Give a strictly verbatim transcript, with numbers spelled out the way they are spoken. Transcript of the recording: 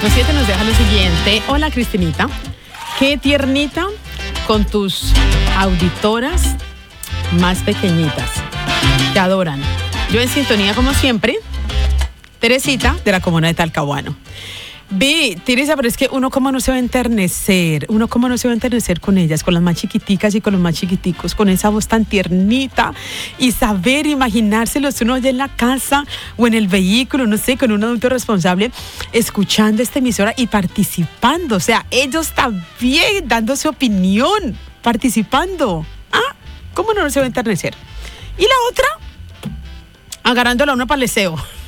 Los siete nos deja lo siguiente. Hola, Cristinita. Qué tiernita con tus auditoras más pequeñitas. Te adoran. Yo en sintonía como siempre. Teresita, de la comuna de Talcahuano. Vi, Teresa, pero es que uno como no se va a enternecer, uno como no se va a enternecer con ellas, con las más chiquiticas y con los más chiquiticos, con esa voz tan tiernita y saber imaginárselos uno allá en la casa o en el vehículo, no sé, con un adulto responsable, escuchando esta emisora y participando, o sea, ellos también dando su opinión, participando. ¿Ah? ¿Cómo no se va a enternecer? Y la otra, agarrándola a uno para el deseo.